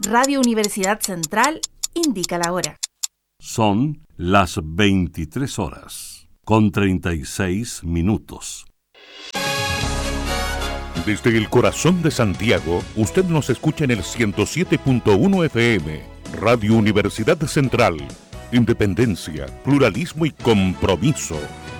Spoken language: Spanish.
Radio Universidad Central indica la hora. Son las 23 horas, con 36 minutos. Desde el corazón de Santiago, usted nos escucha en el 107.1 FM, Radio Universidad Central. Independencia, pluralismo y compromiso.